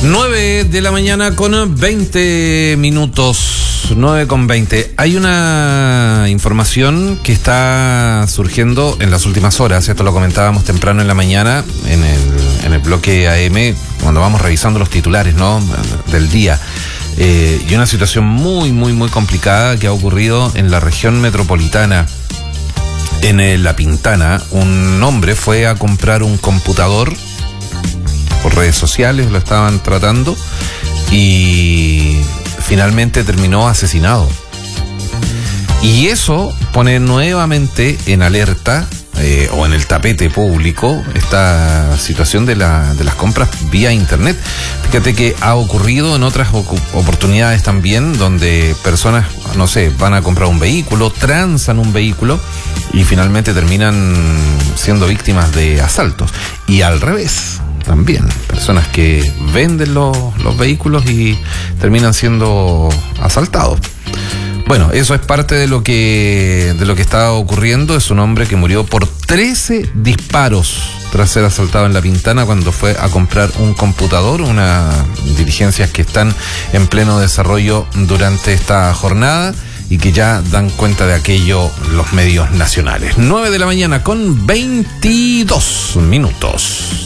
9 de la mañana con 20 minutos. 9 con 20. Hay una información que está surgiendo en las últimas horas. Esto lo comentábamos temprano en la mañana en el bloque AM, cuando vamos revisando los titulares, ¿no?, del día. Y una situación muy complicada que ha ocurrido en la región metropolitana. En La Pintana, un hombre fue a comprar un computador por redes sociales, lo estaban tratando, y finalmente terminó asesinado. Y eso pone nuevamente en alerta o en el tapete público esta situación de las compras vía internet. Fíjate que ha ocurrido en otras oportunidades también, donde personas, no sé, van a comprar un vehículo, transan un vehículo y finalmente terminan siendo víctimas de asaltos. Y al revés también, personas que venden los vehículos y terminan siendo asaltados. Bueno, eso es parte de lo que está ocurriendo. Es un hombre que murió por 13 disparos tras ser asaltado en La Pintana cuando fue a comprar un computador, unas diligencias que están en pleno desarrollo durante esta jornada y que ya dan cuenta de aquello los medios nacionales. 9 de la mañana con 22 minutos.